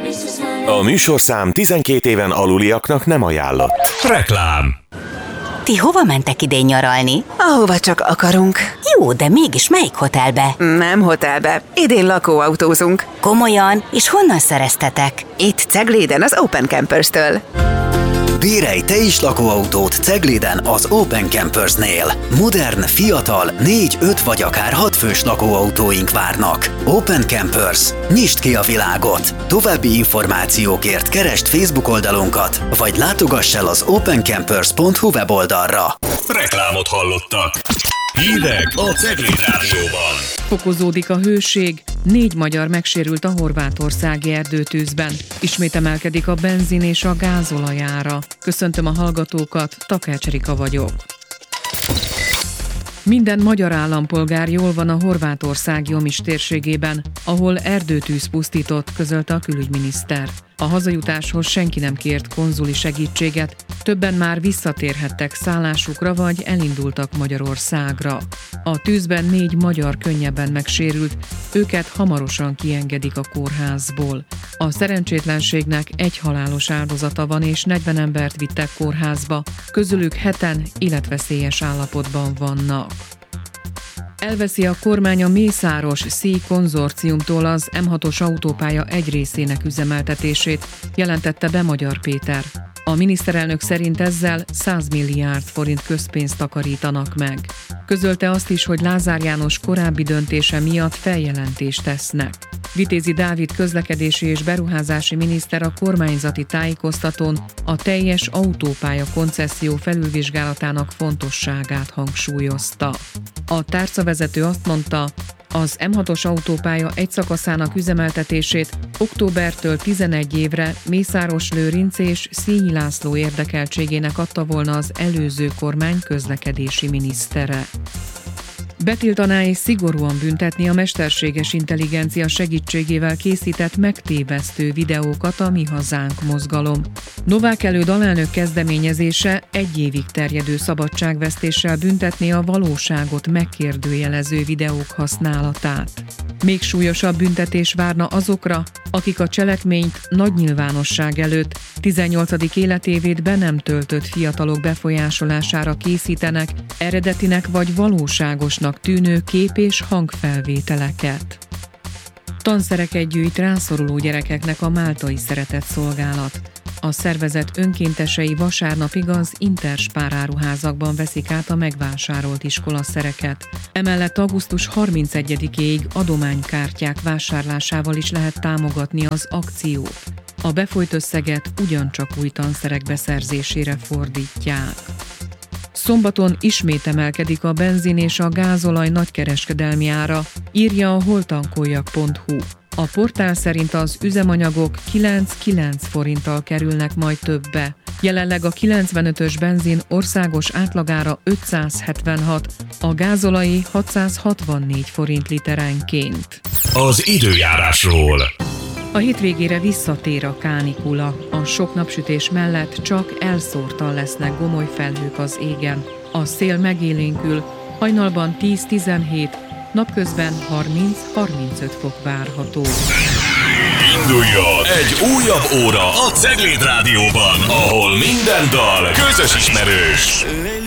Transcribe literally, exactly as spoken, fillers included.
A műsorszám tizenkét éven aluliaknak nem ajánlott. Reklám. Ti hova mentek idén nyaralni? Ahova csak akarunk. Jó, de mégis melyik hotelbe? Nem hotelbe. Idén lakóautózunk. Komolyan? És honnan szereztetek? Itt Cegléden az Open Campers-től. Bérelj te is lakóautót Cegléden az Open Campers-nél. Modern, fiatal, négy, öt vagy akár hat fős lakóautóink várnak. Open Campers. Nyisd ki a világot! További információkért keresd Facebook oldalunkat, vagy látogass el az opencampers pont hu weboldalra. Reklámot hallottak. Hírek a Cegléd Rádióban. Fokozódik a hőség, négy magyar megsérült a horvátországi erdőtűzben. Ismét emelkedik a benzin és a gázolaj ára. Köszöntöm a hallgatókat, Takács Erika vagyok. Minden magyar állampolgár jól van a Horvátország Jomiš térségében, ahol erdőtűz pusztított, közölte a külügyminiszter. A hazajutáshoz senki nem kért konzuli segítséget, többen már visszatérhettek szállásukra vagy elindultak Magyarországra. A tűzben négy magyar könnyebben megsérült, őket hamarosan kiengedik a kórházból. A szerencsétlenségnek egy halálos áldozata van és negyven embert vittek kórházba, közülük heten életveszélyes állapotban vannak. Elveszi a kormány a Mészáros Szíj konzorciumtól az em hatos autópálya egy részének üzemeltetését, jelentette be Magyar Péter. A miniszterelnök szerint ezzel száz milliárd forint közpénzt takarítanak meg. Közölte azt is, hogy Lázár János korábbi döntése miatt feljelentést tesznek. Vitézi Dávid közlekedési és beruházási miniszter a kormányzati tájékoztatón a teljes autópálya koncesszió felülvizsgálatának fontosságát hangsúlyozta. A tárcavezető azt mondta, az em hatos autópálya egy szakaszának üzemeltetését októbertől tizenegy évre Mészáros-Lőrinc és Színyi László érdekeltségének adta volna az előző kormány közlekedési minisztere. Betiltaná és szigorúan büntetni a mesterséges intelligencia segítségével készített megtévesztő videókat a Mi Hazánk mozgalom. Novák előd alelnök kezdeményezése egy évig terjedő szabadságvesztéssel büntetné a valóságot megkérdőjelező videók használatát. Még súlyosabb büntetés várna azokra, akik a cselekményt nagy nyilvánosság előtt tizennyolcadik életévét be nem töltött fiatalok befolyásolására készítenek eredetinek vagy valóságosnak tűnő kép- és hangfelvételeket. Tanszereket gyűjt rászoruló gyerekeknek a Máltai Szeretett Szolgálat. A szervezet önkéntesei vasárnapig az Interspár áruházakban veszik át a megvásárolt iskolaszereket. Emellett augusztus harmincegyedikéig adománykártyák vásárlásával is lehet támogatni az akciót. A befolyt összeget ugyancsak új tanszerek beszerzésére fordítják. Szombaton ismét emelkedik a benzin és a gázolaj nagykereskedelmi ára, írja a holtankoljak pont hu. A portál szerint az üzemanyagok kilenc-kilenc forinttal kerülnek majd többe. Jelenleg a kilencvenötös benzin országos átlagára ötszázhetvenhat, a gázolai hatszázhatvannégy forint literenként. Az időjárásról. A hétvégére visszatér a kánikula. A sok napsütés mellett csak elszórtan lesznek gomoly felhők az égen. A szél megélénkül, hajnalban tíz-tizenhét, napközben harminc-harmincöt fok várható. Induljon egy újabb óra a Cegléd Rádióban, ahol minden dal közös ismerős.